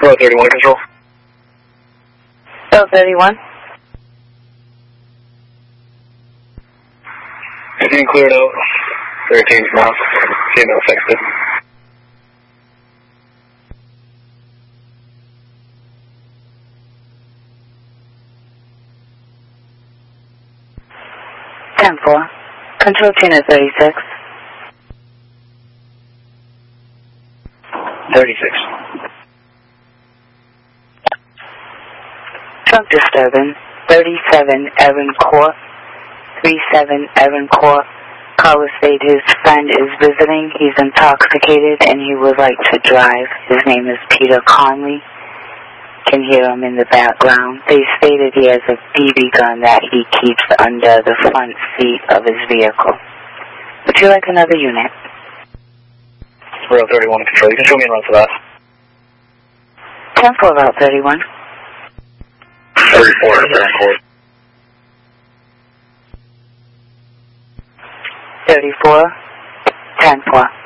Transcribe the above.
Row 31 control. Row 31. Everything cleared out. 13's now. Female affected. Ten-4. Control Tina 36. 36. Trunk disturbance. 37 Erin Court. 37 Erin Court. Caller stated his friend is visiting. He's intoxicated and he would like to drive. His name is Peter Conley. Can hear him in the background. They stated he has a BB gun that he keeps under the front seat of his vehicle. Would you like another unit? Row 31 control. You can show me in run for that. 10-4 Route 31. 34 Erin Court. 34. 10-4.